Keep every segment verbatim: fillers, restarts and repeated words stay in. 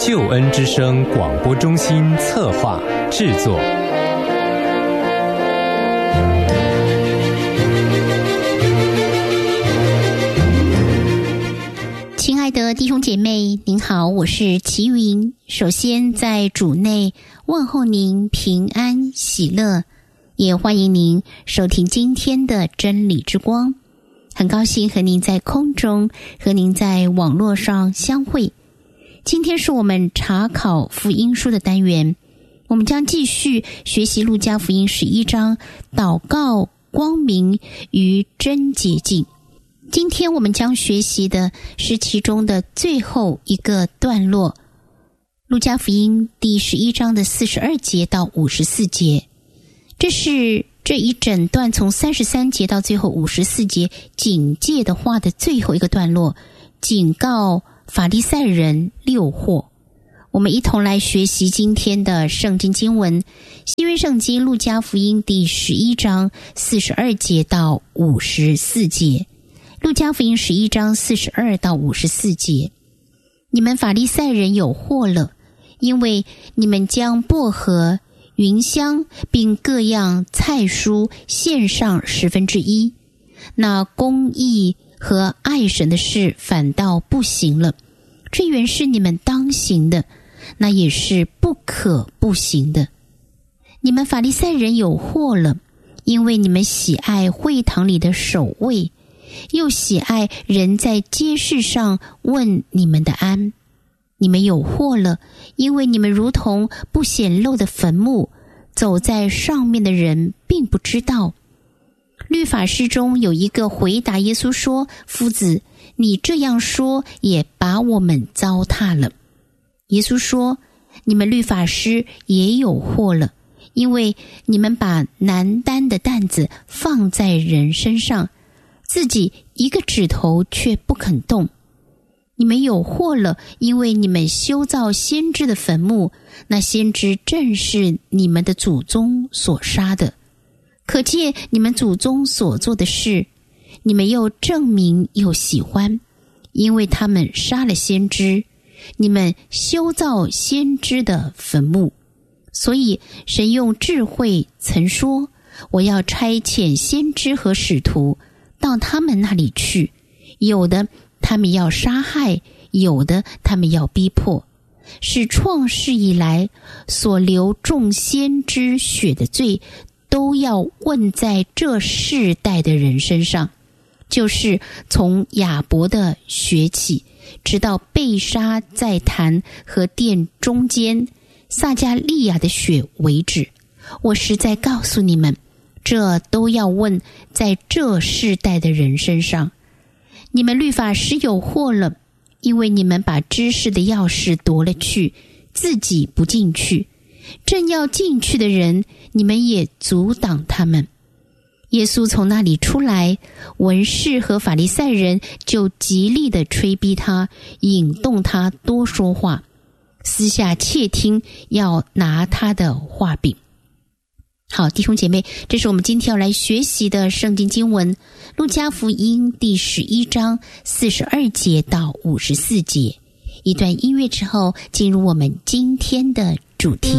救恩之声广播中心策划制作。 亲爱的弟兄姐妹，您好，我是齐云。首先在主内问候您平安喜乐，也欢迎您收听今天的真理之光。很高兴和您在空中，和您在网络上相会。今天是我们查考福音书的单元，我们将继续学习路加福音十一章，祷告光明与真洁净。今天我们将学习的是其中的最后一个段落，路加福音第十一章的四十二节到五十四节。这是这一整段从三十三节到最后五十四节警戒的话的最后一个段落，警告法利赛人六祸。我们一同来学习今天的圣经经文，新约圣经路加福音第十一章四十二节到五十四节。路加福音十一章四十二到五十四节。你们法利赛人有祸了，因为你们将薄荷、芸香并各样菜蔬献上十分之一，那公义和爱神的事反倒不行了。这原是你们当行的，那也是不可不行的。你们法利赛人有祸了，因为你们喜爱会堂里的守卫，又喜爱人在街市上问你们的安。你们有祸了，因为你们如同不显露的坟墓，走在上面的人并不知道。律法师中有一个回答耶稣说：夫子，你这样说也把我们糟蹋了。耶稣说：你们律法师也有祸了，因为你们把难担的担子放在人身上，自己一个指头却不肯动。你们有祸了，因为你们修造先知的坟墓，那先知正是你们的祖宗所杀的。可见你们祖宗所做的事，你们又证明又喜欢，因为他们杀了先知，你们修造先知的坟墓。所以神用智慧曾说：我要差遣先知和使徒到他们那里去，有的他们要杀害，有的他们要逼迫，使创世以来所流众先知血的罪都要问在这世代的人身上，就是从亚伯的血起，直到被杀在坛和殿中间撒加利亚的血为止。我实在告诉你们，这都要问在这世代的人身上。你们律法师有祸了，因为你们把知识的钥匙夺了去，自己不进去，正要进去的人，你们也阻挡他们。耶稣从那里出来，文士和法利赛人就极力地催逼他，引动他多说话，私下窃听，要拿他的话柄。好，弟兄姐妹，这是我们今天要来学习的圣经经文，路加福音第十一章四十二节到五十四节。一段音乐之后，进入我们今天的主题。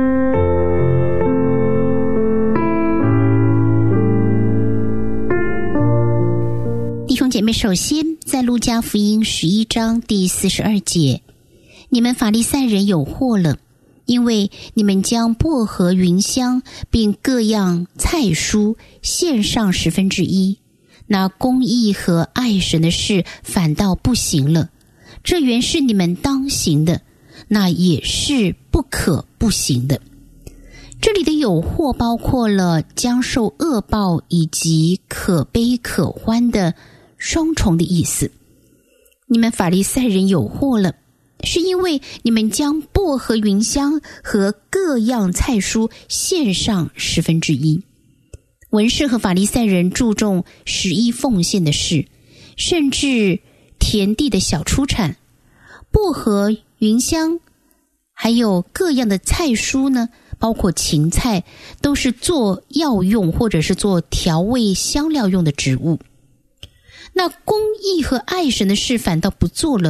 弟兄姐妹，首先在路加福音十一章第四十二节，你们法利赛人有祸了，因为你们将薄荷、芸香并各样菜蔬献上十分之一，那公义和爱神的事反倒不行了。这原是你们当行的，那也是不可不行的。这里的有祸包括了将受恶报以及可悲可欢的双重的意思。你们法利赛人有祸了，是因为你们将薄荷、芸香和各样菜蔬献上十分之一。文士和法利赛人注重十一奉献的事，甚至田地的小出产。薄荷、芸香还有各样的菜蔬呢，包括芹菜，都是做药用或者是做调味香料用的植物。那公义和爱神的事反倒不做了，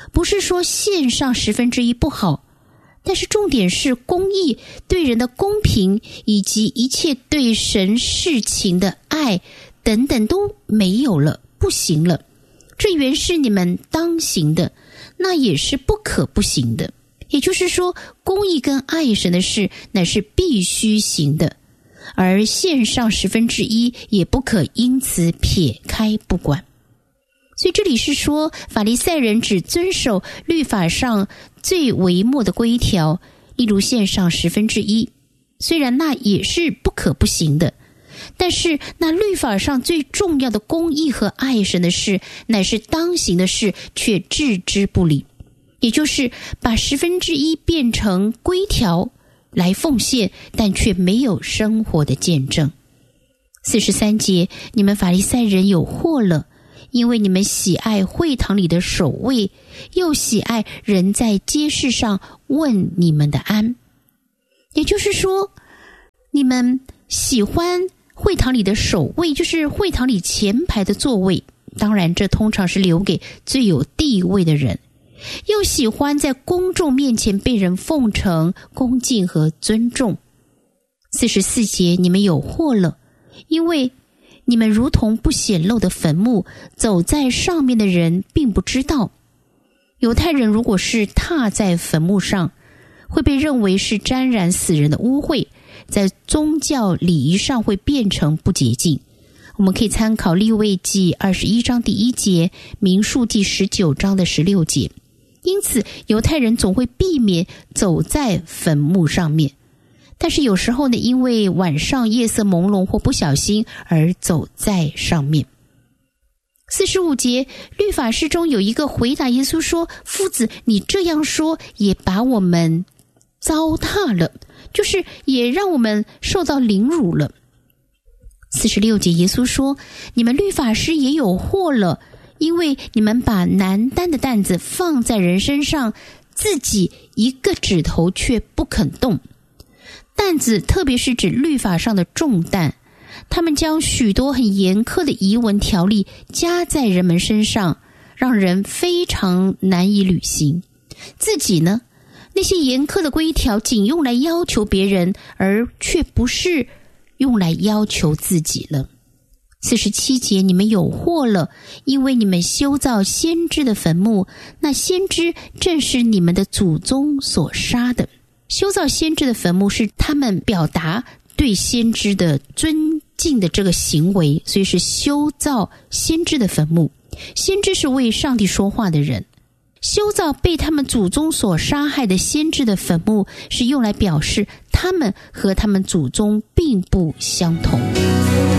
不是说献上十分之一不好，但是重点是公义、对人的公平，以及一切对神事情的爱等等都没有了，不行了。这原是你们当行的，那也是不可不行的。也就是说，公义跟爱神的事乃是必须行的，而献上十分之一也不可因此撇开不管。所以这里是说，法利赛人只遵守律法上最微末的规条，例如献上十分之一，虽然那也是不可不行的，但是那律法上最重要的公义和爱神的事，乃是当行的事，却置之不理。也就是把十分之一变成规条来奉献，但却没有生活的见证。四十三节，你们法利赛人有祸了，因为你们喜爱会堂里的守卫，又喜爱人在街市上问你们的安。也就是说，你们喜欢会堂里的守卫，就是会堂里前排的座位，当然这通常是留给最有地位的人，又喜欢在公众面前被人奉承、恭敬和尊重。四十四节，你们有祸了，因为你们如同不显露的坟墓，走在上面的人并不知道。犹太人如果是踏在坟墓上，会被认为是沾染死人的污秽，在宗教礼仪上会变成不洁净。我们可以参考利未记二十一章第一节，民数记十九章的十六节。因此犹太人总会避免走在坟墓上面，但是有时候呢，因为晚上夜色朦胧或不小心而走在上面。四十五节，律法师中有一个回答耶稣说，夫子，你这样说也把我们糟蹋了，就是也让我们受到凌辱了。四十六节，耶稣说，你们律法师也有祸了，因为你们把难担的担子放在人身上，自己一个指头却不肯动。担子特别是指律法上的重担，他们将许多很严苛的仪文条例加在人们身上，让人非常难以履行。自己呢，那些严苛的规条仅用来要求别人，而却不是用来要求自己了。四十七节，你们有祸了，因为你们修造先知的坟墓，那先知正是你们的祖宗所杀的。修造先知的坟墓是他们表达对先知的尊敬的这个行为，所以是修造先知的坟墓。先知是为上帝说话的人，修造被他们祖宗所杀害的先知的坟墓，是用来表示他们和他们祖宗并不相同。